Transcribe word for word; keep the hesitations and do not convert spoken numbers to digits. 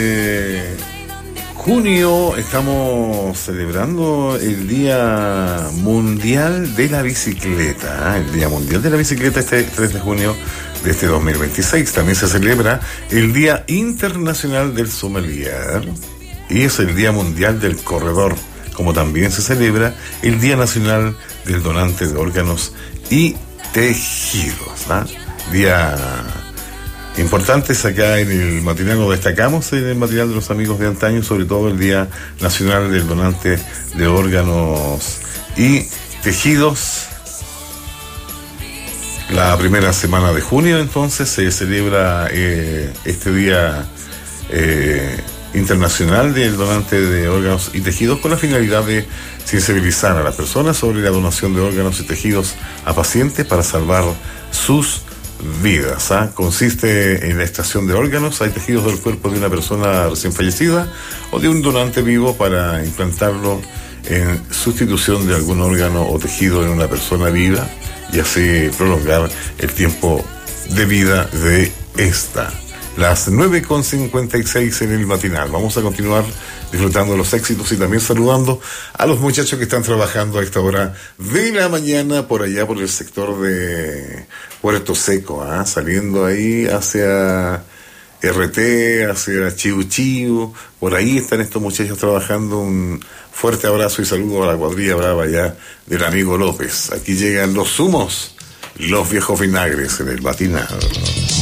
Eh, junio estamos celebrando el Día Mundial de la Bicicleta. ¿eh? El Día Mundial de la Bicicleta este tres de junio de este dos mil veintiséis. También se celebra el Día Internacional del Sommelier y es el Día Mundial del Corredor, como también se celebra el Día Nacional del Donante de Órganos y Tejidos. ¿eh? Día importantes acá en el matinal, lo destacamos en el matinal de los amigos de antaño, sobre todo el Día Nacional del Donante de Órganos y Tejidos. La primera semana de junio entonces se celebra eh, este Día eh, Internacional del Donante de Órganos y Tejidos, con la finalidad de sensibilizar a las personas sobre la donación de órganos y tejidos a pacientes para salvar sus vidas. ¿eh? Consiste en la extracción de órganos. Hay tejidos del cuerpo de una persona recién fallecida o de un donante vivo para implantarlo en sustitución de algún órgano o tejido en una persona viva y así prolongar el tiempo de vida de esta. Las nueve con cincuenta y seis en el matinal. Vamos a continuar disfrutando de los éxitos y también saludando a los muchachos que están trabajando a esta hora de la mañana por allá por el sector de Puerto Seco, ¿eh? Saliendo ahí hacia R T, hacia Chiu Chiu, por ahí están estos muchachos trabajando. Un fuerte abrazo y saludo a la cuadrilla brava ya del amigo López. Aquí llegan los zumos, los viejos vinagres en el matinal.